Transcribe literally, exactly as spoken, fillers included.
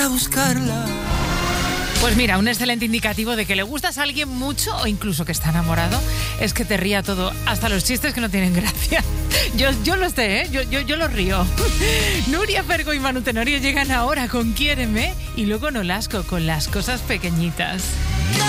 a buscarla. Pues mira, un excelente indicativo de que le gustas a alguien mucho o incluso que está enamorado es que te ría todo, hasta los chistes que no tienen gracia. Yo, yo lo sé, ¿eh? Yo, yo, yo lo río. Nuria Fergo y Manu Tenorio llegan ahora con Quiéreme y luego Nolasco con Las Cosas Pequeñitas.